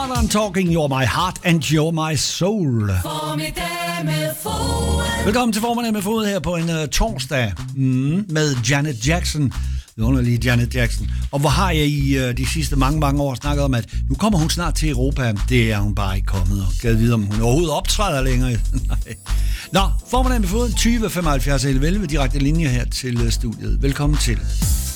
Modern Talking, You're My Heart and You're My Soul. Velkommen til Formiddag med Fod her på en torsdag med Janet Jackson. Underlige Janet Jackson. Og hvor har jeg i de sidste mange år snakket om, at nu kommer hun snart til Europa. Det er hun bare ikke kommet, og gad vide, om hun overhovedet optræder længere. Nej. Nå, Formiddag med Fod 20 75 11 direkte linje her til studiet. Velkommen til.